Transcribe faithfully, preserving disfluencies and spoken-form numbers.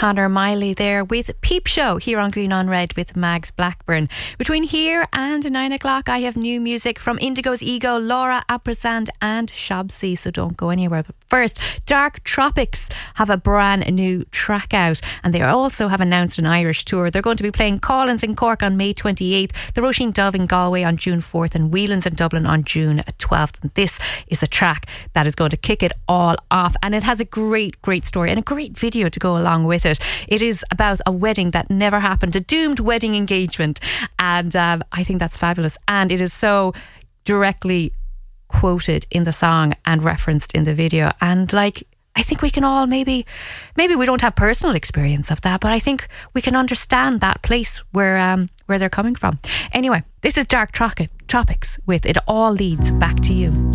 Connor Miley there with Peep Show here on Green on Red with Mags Blackburn. Between here and nine o'clock I have new music from Indigo's Ego, Laura Aprasand and Shabsi, so don't go anywhere. But first, Dark Tropics have a brand new track out and they also have announced an Irish tour. They're going to be playing Collins in Cork on May twenty-eighth, the Roisin Dove in Galway on June fourth and Whelan's in Dublin on June twelfth. And this is the track that is going to kick it all off, and it has a great great story and a great video to go along with it. It is about a wedding that never happened, a doomed wedding engagement, and um, I think that's fabulous, and it is so directly quoted in the song and referenced in the video. And like, I think we can all maybe maybe we don't have personal experience of that, but I think we can understand that place where um, where they're coming from. Anyway, this is Dark Tropics with It All Leads Back to You.